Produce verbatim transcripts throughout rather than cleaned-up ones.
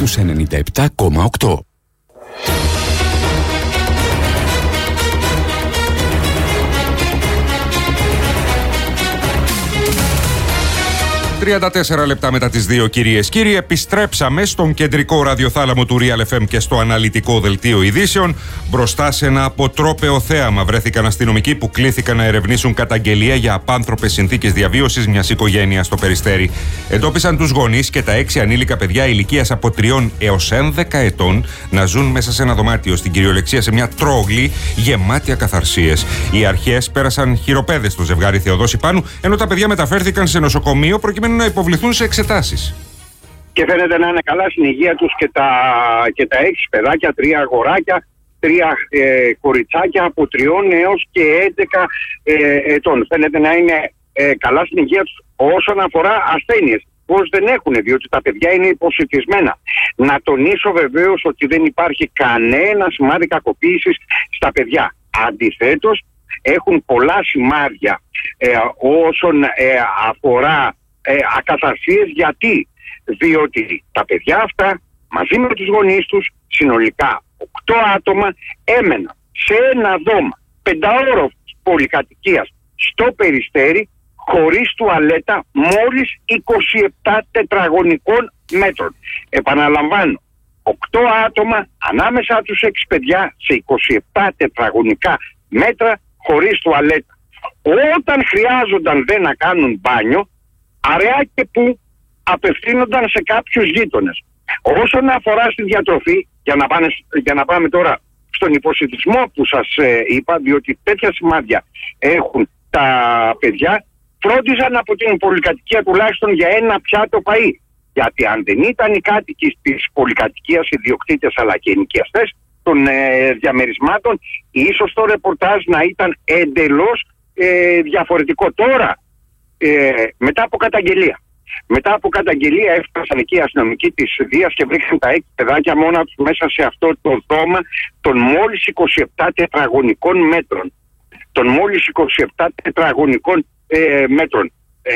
στους ενενήντα επτά κόμμα οκτώ. τριάντα τέσσερα λεπτά μετά τις δύο, κυρίες κύριοι, επιστρέψαμε στον κεντρικό ραδιοθάλαμο του Real εφ εμ και στο αναλυτικό δελτίο ειδήσεων. Μπροστά σε ένα αποτρόπαιο θέαμα βρέθηκαν αστυνομικοί που κλήθηκαν να ερευνήσουν καταγγελία για απάνθρωπες συνθήκες διαβίωσης μιας οικογένειας στο Περιστέρι. Εντόπισαν τους γονείς και τα έξι ανήλικα παιδιά ηλικίας από τριών έως έντεκα ετών να ζουν μέσα σε ένα δωμάτιο, στην κυριολεξία σε μια τρόγλη γεμάτη ακαθαρσίες. Οι αρχές πέρασαν χειροπέδες στο ζευγάρι Θεοδόση Πάνου, ενώ τα παιδιά μεταφέρθηκαν σε νοσοκομείο προκειμένου να υποβληθούν σε εξετάσεις. Και φαίνεται να είναι καλά στην υγεία τους και τα, και τα έξι παιδάκια, τρία αγοράκια, τρία ε, κοριτσάκια από τριών έως και έντεκα ε, ετών. Φαίνεται να είναι ε, καλά στην υγεία τους όσον αφορά ασθένειες. Πώς δεν έχουν, διότι τα παιδιά είναι υποσιτισμένα. Να τονίσω βεβαίως ότι δεν υπάρχει κανένα σημάδι κακοποίησης στα παιδιά. Αντιθέτως, έχουν πολλά σημάδια ε, όσον ε, αφορά Ε, ακαθαρσίες. Γιατί? Διότι τα παιδιά αυτά μαζί με τους γονείς τους, συνολικά οκτώ άτομα, έμεναν σε ένα δώμα πενταόροφης πολυκατοικίας στο Περιστέρι, χωρίς τουαλέτα, μόλις είκοσι επτά τετραγωνικών μέτρων. Επαναλαμβάνω, οκτώ άτομα ανάμεσα τους έξι παιδιά σε είκοσι επτά τετραγωνικά μέτρα χωρίς τουαλέτα. Όταν χρειάζονταν δε να κάνουν μπάνιο, αραιά και που απευθύνονταν σε κάποιους γείτονες. Όσον αφορά στη διατροφή, για να, πάνε, για να πάμε τώρα στον υποσιτισμό που σας ε, είπα, διότι τέτοια σημάδια έχουν τα παιδιά, φρόντιζαν από την πολυκατοικία τουλάχιστον για ένα πιάτο φαΐ. Γιατί αν δεν ήταν οι κάτοικοι της πολυκατοικίας, ιδιοκτήτες αλλά και ενοικιαστές των ε, διαμερισμάτων, ίσως το ρεπορτάζ να ήταν εντελώς ε, διαφορετικό. Τώρα, Ε, μετά από καταγγελία. Μετά από καταγγελία έφτασαν εκεί οι αστυνομικοί της Δίας και βρήκαν τα έξι παιδάκια μόνα τους μέσα σε αυτό το δώμα των μόλις είκοσι επτά τετραγωνικών μέτρων. Των μόλις είκοσι επτά τετραγωνικών ε, μέτρων. Ε,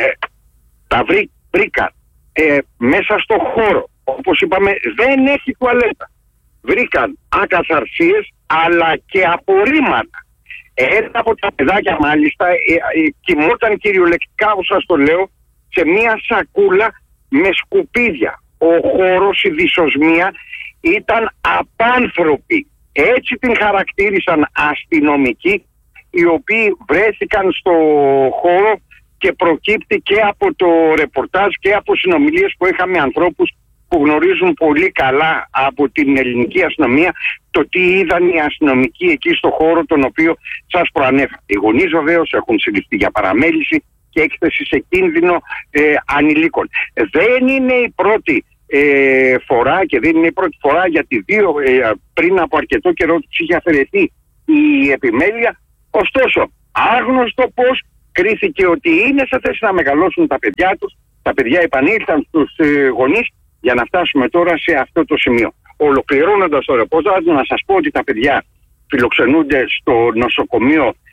τα βρή, βρήκαν ε, μέσα στο χώρο. Όπως είπαμε, δεν έχει τουαλέτα. Βρήκαν ακαθαρσίες αλλά και απορρίμματα. Ένα από τα παιδάκια μάλιστα ε, ε, κοιμόταν κυριολεκτικά, όπως σας το λέω, σε μία σακούλα με σκουπίδια. Ο χώρος, η δυσοσμία ήταν απάνθρωπη. Έτσι την χαρακτήρισαν αστυνομικοί, οι οποίοι βρέθηκαν στο χώρο, και προκύπτει και από το ρεπορτάζ και από συνομιλίες που είχαμε ανθρώπους που γνωρίζουν πολύ καλά από την ελληνική αστυνομία το τι είδαν οι αστυνομικοί εκεί στο χώρο τον οποίο σας προανέφερα. Οι γονείς βεβαίως έχουν συλληφθεί για παραμέληση και έκθεση σε κίνδυνο ε, ανηλίκων. Δεν είναι η πρώτη ε, φορά και δεν είναι η πρώτη φορά, γιατί δύο ε, πριν από αρκετό καιρό τους είχε αφαιρεθεί η επιμέλεια. Ωστόσο, άγνωστο πώς κρίθηκε ότι είναι σε θέση να μεγαλώσουν τα παιδιά τους. Τα παιδιά επανήλθαν στους ε, γονείς για να φτάσουμε τώρα σε αυτό το σημείο. Ολοκληρώνοντας το ρεπορτάζ, να σας πω ότι τα παιδιά φιλοξενούνται στο νοσοκομείο